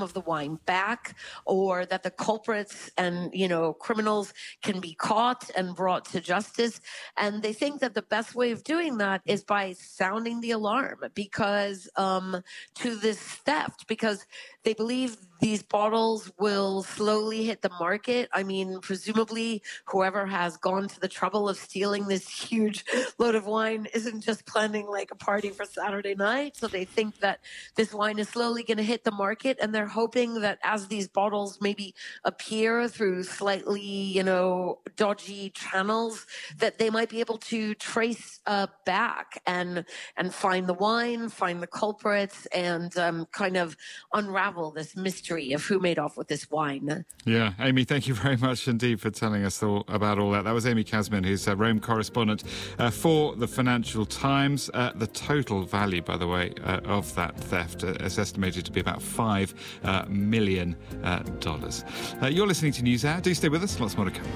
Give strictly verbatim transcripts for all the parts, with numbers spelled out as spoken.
some of the wine back, or that the culprits and, you know, criminals can be caught and brought to justice. And they think that the best way of doing that is by sounding the alarm because um, to this theft, because they believe these bottles will slowly hit the market. I mean, presumably whoever has gone to the trouble of stealing this huge load of wine isn't just planning like a party for Saturday night. So they think that this wine is slowly going to hit the market, and they're hoping that as these bottles maybe appear through slightly, you know, dodgy channels, that they might be able to trace uh, back and and find the wine, find the culprits, and um, kind of unravel this mystery of who made off with this wine. Yeah, Amy, thank you very much indeed for telling us all about all that. That was Amy Kasman, who's a Rome correspondent uh, for the Financial Times. Uh, the total value, by the way, uh, of that theft uh, is estimated to be about five uh, million dollars. Uh, you're listening to NewsHour. Do stay with us. Lots more to come.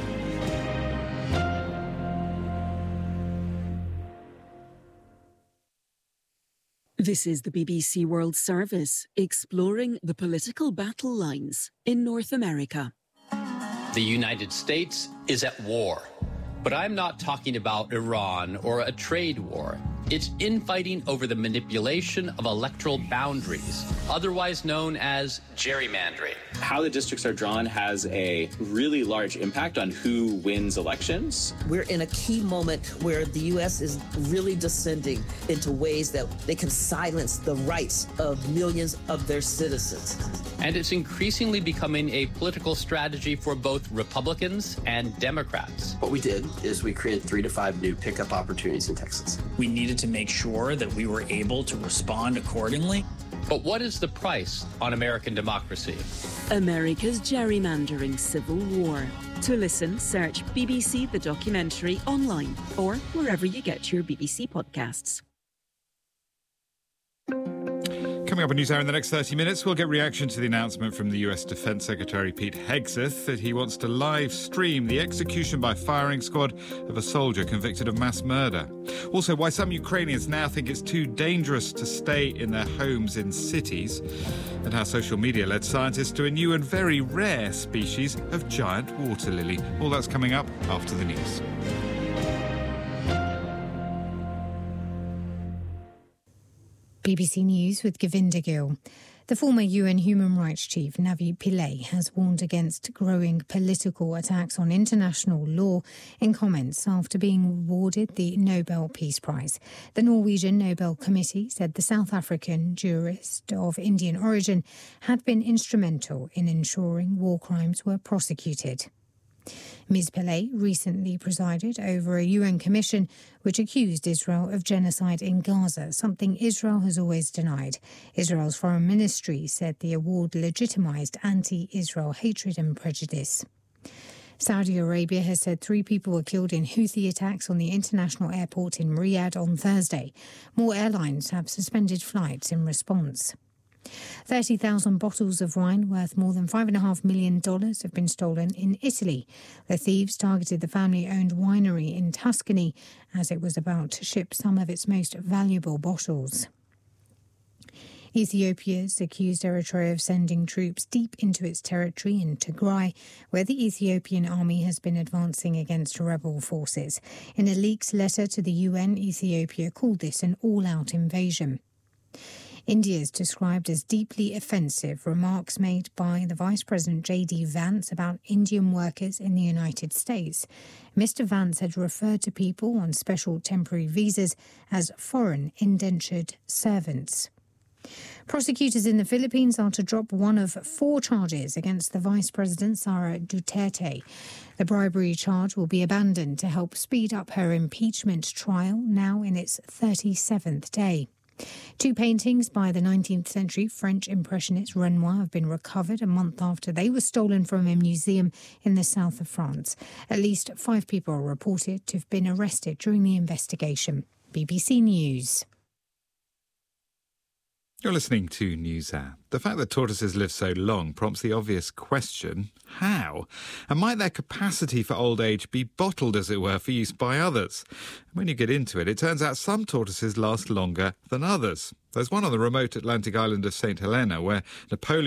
This is the B B C World Service, exploring the political battle lines in North America. The United States is at war, but I'm not talking about Iran or a trade war. It's infighting over the manipulation of electoral boundaries, otherwise known as gerrymandering. How the districts are drawn has a really large impact on who wins elections. We're in a key moment where the U S is really descending into ways that they can silence the rights of millions of their citizens. And it's increasingly becoming a political strategy for both Republicans and Democrats. What we did is we created three to five new pickup opportunities in Texas. We needed to make sure that we were able to respond accordingly. But what is the price on American democracy? America's gerrymandering civil war. To listen, search B B C The Documentary online or wherever you get your B B C podcasts. Coming up on NewsHour in the next thirty minutes, we'll get reaction to the announcement from the U S Defence Secretary Pete Hegseth that he wants to live stream the execution by firing squad of a soldier convicted of mass murder. Also, why some Ukrainians now think it's too dangerous to stay in their homes in cities, and how social media led scientists to a new and very rare species of giant water lily. All that's coming up after the news. B B C News with Govinda Gill. The former U N Human Rights Chief Navi Pillay has warned against growing political attacks on international law in comments after being awarded the Nobel Peace Prize. The Norwegian Nobel Committee said the South African jurist of Indian origin had been instrumental in ensuring war crimes were prosecuted. Miz Pillay recently presided over a U N commission which accused Israel of genocide in Gaza, something Israel has always denied. Israel's foreign ministry said the award legitimised anti-Israel hatred and prejudice. Saudi Arabia has said three people were killed in Houthi attacks on the international airport in Riyadh on Thursday. More airlines have suspended flights in response. thirty thousand bottles of wine worth more than five point five million dollars have been stolen in Italy. The thieves targeted the family-owned winery in Tuscany as it was about to ship some of its most valuable bottles. Ethiopia's accused Eritrea of sending troops deep into its territory in Tigray, where the Ethiopian army has been advancing against rebel forces. In a leaked letter to the U N, Ethiopia called this an all-out invasion. India is described as deeply offensive remarks made by the Vice President J D Vance about Indian workers in the United States. Mister Vance had referred to people on special temporary visas as foreign indentured servants. Prosecutors in the Philippines are to drop one of four charges against the Vice President Sara Duterte. The bribery charge will be abandoned to help speed up her impeachment trial, now in its thirty-seventh day. Two paintings by the nineteenth century French impressionist Renoir have been recovered a month after they were stolen from a museum in the south of France. At least five people are reported to have been arrested during the investigation. B B C News. You're listening to NewsHour. The fact that tortoises live so long prompts the obvious question, how? And might their capacity for old age be bottled, as it were, for use by others? And when you get into it, it turns out some tortoises last longer than others. There's one on the remote Atlantic island of Saint Helena where Napoleon